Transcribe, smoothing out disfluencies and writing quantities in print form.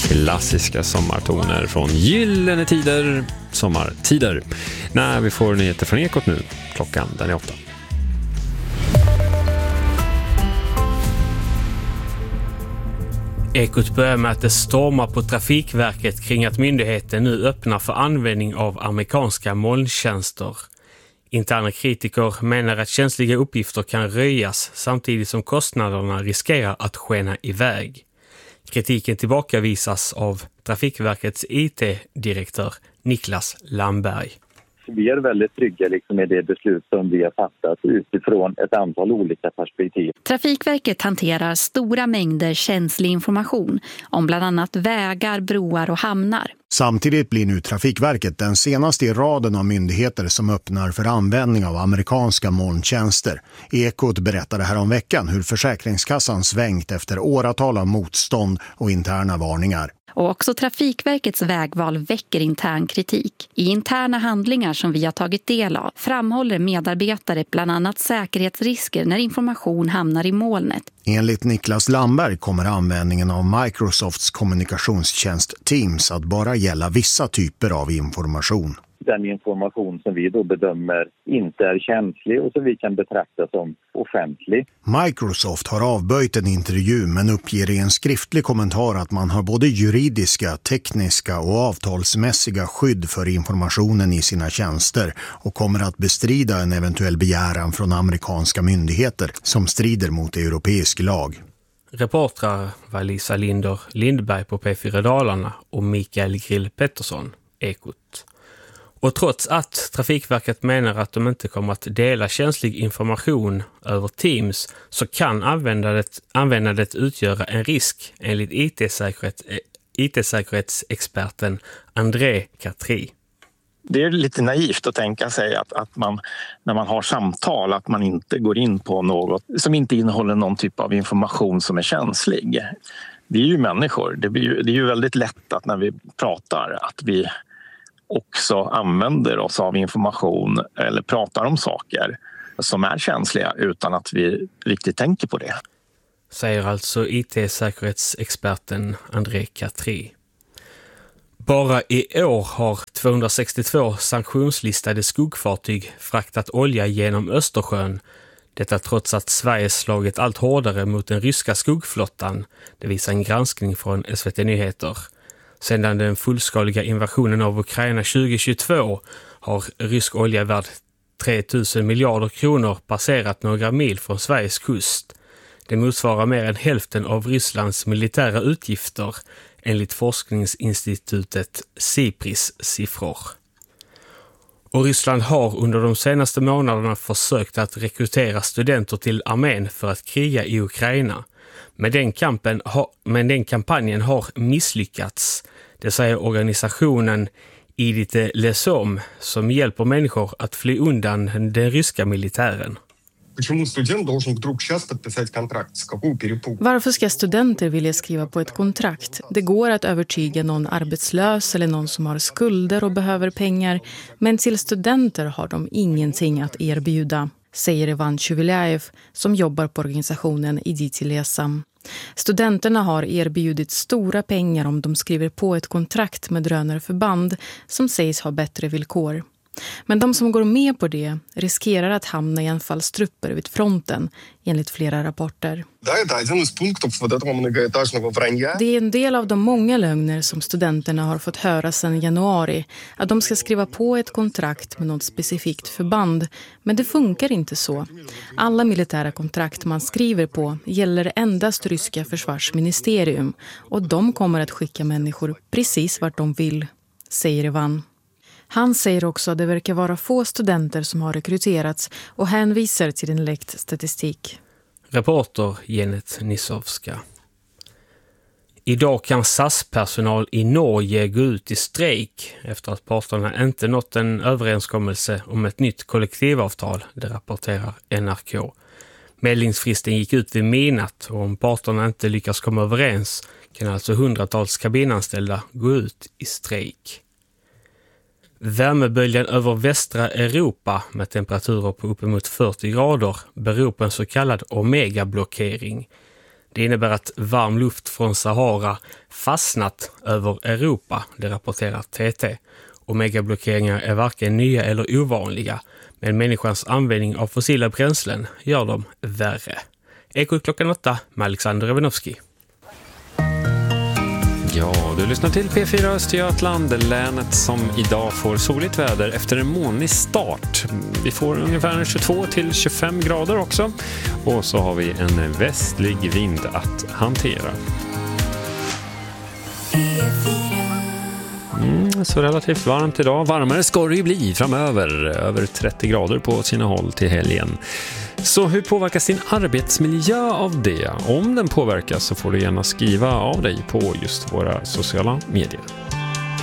Klassiska sommartoner från Gyllene Tider, sommartider. När vi får nyheter från Ekot nu, klockan den är 8. Ekot börjar med att det stormar på Trafikverket kring att myndigheten nu öppnar för användning av amerikanska molntjänster. Interna kritiker menar att känsliga uppgifter kan röjas samtidigt som kostnaderna riskerar att skena iväg. Kritiken tillbakavisas av Trafikverkets IT-direktör Niklas Lamberg. Vi är väldigt trygga med det beslut som vi har fattat utifrån ett antal olika perspektiv. Trafikverket hanterar stora mängder känslig information om bland annat vägar, broar och hamnar. Samtidigt blir nu Trafikverket den senaste i raden av myndigheter som öppnar för användning av amerikanska molntjänster. Ekot berättade här om veckan hur Försäkringskassan svängt efter åratal av motstånd och interna varningar. Och också Trafikverkets vägval väcker intern kritik. I interna handlingar som vi har tagit del av framhåller medarbetare bland annat säkerhetsrisker när information hamnar i molnet. Enligt Niklas Lamberg kommer användningen av Microsofts kommunikationstjänst Teams att bara gälla vissa typer av information. Den information som vi då bedömer inte är känslig och som vi kan betrakta som offentlig. Microsoft har avböjt en intervju men uppger i en skriftlig kommentar att man har både juridiska, tekniska och avtalsmässiga skydd för informationen i sina tjänster och kommer att bestrida en eventuell begäran från amerikanska myndigheter som strider mot europeisk lag. Reportrar var Lisa Linder Lindberg på P4 Dalarna och Mikael Grill Pettersson, Ekot. Och trots att Trafikverket menar att de inte kommer att dela känslig information över Teams så kan användandet utgöra en risk enligt IT-säkerhetsexperten André Catri. Det är lite naivt att tänka sig att man när man har samtal att man inte går in på något som inte innehåller någon typ av information som är känslig. Vi är ju människor. Det är ju väldigt lätt att när vi pratar att vi också använder oss av information eller pratar om saker som är känsliga utan att vi riktigt tänker på det. Säger alltså IT-säkerhetsexperten André Catri. Bara i år har 262 sanktionslistade skuggfartyg fraktat olja genom Östersjön. Detta trots att Sverige slagit allt hårdare mot den ryska skuggflottan. Det visar en granskning från SVT Nyheter. Sedan den fullskaliga invasionen av Ukraina 2022 har rysk olja värd 3000 miljarder kronor passerat några mil från Sveriges kust. Det motsvarar mer än hälften av Rysslands militära utgifter enligt forskningsinstitutet Sipris siffror. Och Ryssland har under de senaste månaderna försökt att rekrytera studenter till armén för att kriga i Ukraina. Men den kampanjen har misslyckats. Det säger organisationen Idite Lesom som hjälper människor att fly undan den ryska militären. Varför ska studenter vilja skriva på ett kontrakt? Det går att övertyga någon arbetslös eller någon som har skulder och behöver pengar. Men till studenter har de ingenting att erbjuda, säger Ivan Chuvilaev som jobbar på organisationen Idite Lesom. Studenterna har erbjudit stora pengar om de skriver på ett kontrakt med drönarförband som sägs ha bättre villkor. Men de som går med på det riskerar att hamna i anfallstrupper vid fronten, enligt flera rapporter. Det är en del av de många lögner som studenterna har fått höra sedan januari, att de ska skriva på ett kontrakt med något specifikt förband. Men det funkar inte så. Alla militära kontrakt man skriver på gäller endast ryska försvarsministerium och de kommer att skicka människor precis vart de vill, säger Ivan. Han säger också att det verkar vara få studenter som har rekryterats och hänvisar till en läckt statistik. Reporter Jeanette Nissovska. Idag kan SAS-personal i Norge gå ut i strejk efter att parterna inte nått en överenskommelse om ett nytt kollektivavtal, det rapporterar NRK. Medlingsfristen gick ut vid midnatt och om parterna inte lyckas komma överens kan alltså hundratals kabinanställda gå ut i strejk. Värmeböljan över västra Europa med temperaturer på uppemot 40 grader beror på en så kallad omegablockering. Det innebär att varm luft från Sahara fastnat över Europa, det rapporterar TT. Och megablockeringar är varken nya eller ovanliga, men människans användning av fossila bränslen gör dem värre. Ekot klockan 8 med Alexander Revenovski. Ja, du lyssnar till P4 Östergötland, länet som idag får soligt väder efter en molnig start. Vi får ungefär 22 till 25 grader också, och så har vi en västlig vind att hantera. Så relativt varmt idag. Varmare ska det ju bli framöver. Över 30 grader på sina håll till helgen. Så hur påverkas din arbetsmiljö av det? Om den påverkas så får du gärna skriva av dig på just våra sociala medier.